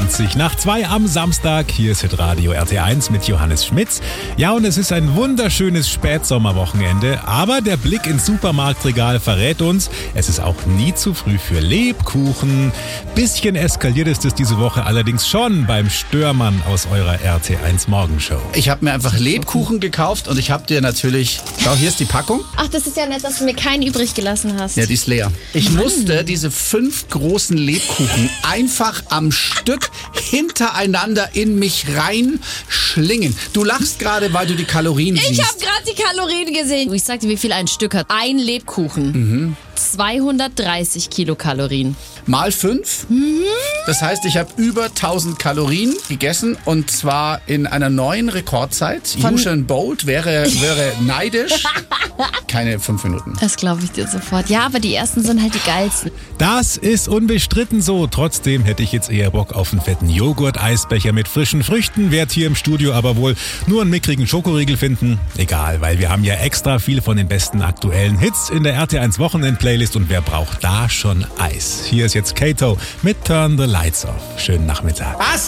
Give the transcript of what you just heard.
20 nach 2 am Samstag. Hier ist Hitradio RT1 mit Johannes Schmitz. Ja, und es ist ein wunderschönes Spätsommerwochenende, aber der Blick ins Supermarktregal verrät uns, es ist auch nie zu früh für Lebkuchen. Bisschen eskaliert ist es diese Woche allerdings schon beim Störmann aus eurer RT1 Morgenshow. Ich habe mir einfach Lebkuchen gekauft und ich habe dir natürlich... Schau, hier ist die Packung. Ach, das ist ja nett, dass du mir keinen übrig gelassen hast. Ja, die ist leer. Ich musste diese 5 großen Lebkuchen einfach am Stück hintereinander in mich reinschlingen. Du lachst gerade, weil du die Kalorien siehst. Ich habe gerade die Kalorien gesehen. Ich sagte, wie viel ein Stück hat. Ein Lebkuchen. 230 Kilokalorien. Mal 5. Das heißt, ich habe über 1000 Kalorien gegessen und zwar in einer neuen Rekordzeit. Usain Bolt wäre neidisch. Keine 5 Minuten. Das glaube ich dir sofort. Ja, aber die ersten sind halt die geilsten. Das ist unbestritten so. Trotzdem hätte ich jetzt eher Bock auf einen fetten Joghurt-Eisbecher mit frischen Früchten. Werd hier im Studio aber wohl nur einen mickrigen Schokoriegel finden. Egal, weil wir haben ja extra viel von den besten aktuellen Hits in der RT1 Wochenend-Playlist und wer braucht da schon Eis? Hier ist jetzt Kato mit Turn the Lights Off. Schönen Nachmittag.